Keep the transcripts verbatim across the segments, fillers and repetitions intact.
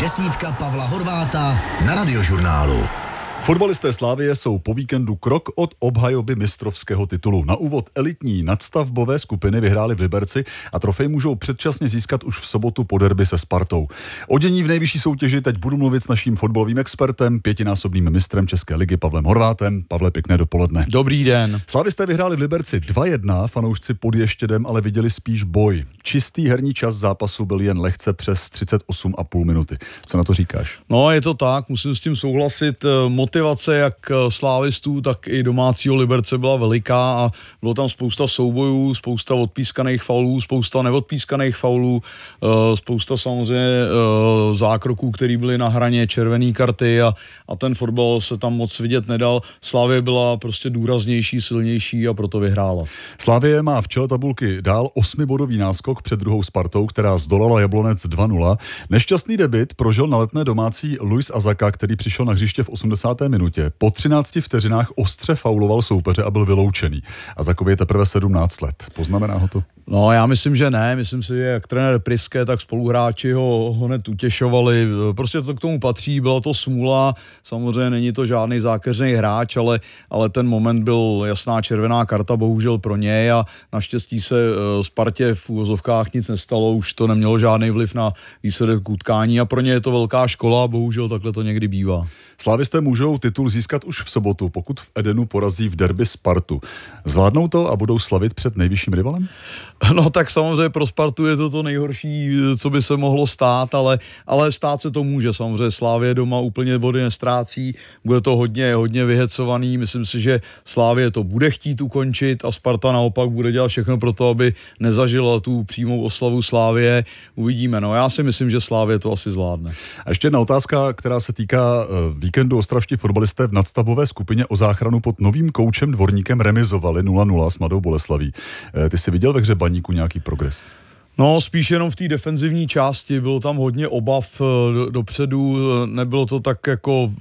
Desítka Pavla Horváta na Radiožurnálu. Fotbalisté Slavie jsou po víkendu krok od obhajoby mistrovského titulu. Na úvod elitní nadstavbové skupiny vyhráli v Liberci a trofej můžou předčasně získat už v sobotu po derby se Spartou. O dění v nejvyšší soutěži teď budu mluvit s naším fotbalovým expertem, pětinásobným mistrem České ligy Pavlem Horvátem. Pavle, pěkné dopoledne. Dobrý den. Slavisté vyhráli v Liberci dva jedna, fanoušci pod Ještědem ale viděli spíš boj. Čistý herní čas zápasu byl jen lehce přes třicet osm a půl minuty. Co na to říkáš? No, je to tak, musím s tím souhlasit. Motivace jak slávistů, tak i domácího Liberce byla veliká a bylo tam spousta soubojů, spousta odpískaných faulů, spousta neodpískaných faulů, spousta samozřejmě zákroků, které byly na hraně, červené karty a, a ten fotbal se tam moc vidět nedal. Slavie byla prostě důraznější, silnější a proto vyhrála. Slavie má v čele tabulky dál osmibodový náskok před druhou Spartou, která zdolala Jablonec dva nula. Nešťastný debut prožil na letné domácí Luis Azaka, který přišel na hřiště v osmdesáté minutě. Po třinácti vteřinách ostře fauloval soupeře a byl vyloučený. Azakovi je teprve sedmnáct let. Poznamená ho to? No, já myslím, že ne. Myslím si, že jak trenér Priske, tak spoluhráči ho, ho hned utěšovali. Prostě to k tomu patří, byla to smůla. Samozřejmě není to žádný zákeřný hráč, ale, ale ten moment byl jasná červená karta, bohužel pro něj a naštěstí se Spartě v úvozovkách nic nestalo, už to nemělo žádný vliv na výsledek utkání a pro ně je to velká škola a bohužel takhle to někdy bývá. Slávisté můžou titul získat už v sobotu, pokud v Edenu porazí v derby Spartu. Zvládnou to a budou slavit před nejvyšším rivalem? No tak samozřejmě pro Spartu je to to nejhorší, co by se mohlo stát, ale, ale stát se to může. Samozřejmě Slavie doma úplně body nestrácí, bude to hodně, hodně vyhecovaný. Myslím si, že Slavie to bude chtít ukončit a Sparta naopak bude dělat všechno pro to, aby nezažila tu přímou oslavu Slavie. Uvidíme. No, já si myslím, že Slavie to asi zvládne. A ještě jedna otázka, která se týká víkendu. Ostravští fotbalisté v nadstavbové skupině o záchranu pod novým koučem Dvorníkem remizovali nula nula s Mladou Boleslaví. Ty jsi viděl ve hře Baníku nějaký progres? No, spíš jenom v té defenzivní části, bylo tam hodně obav do, dopředu, nebylo to tak jako uh,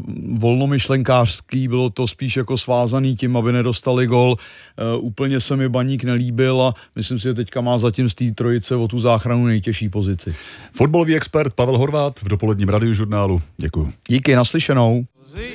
volnomyšlenkářský, bylo to spíš jako svázaný tím, aby nedostali gol. Uh, úplně se mi Baník nelíbil a myslím si, že teďka má zatím z té trojice o tu záchranu nejtěžší pozici. Fotbalový expert Pavel Horvát v dopoledním Radiožurnálu. Děkuju. Díky, naslyšenou.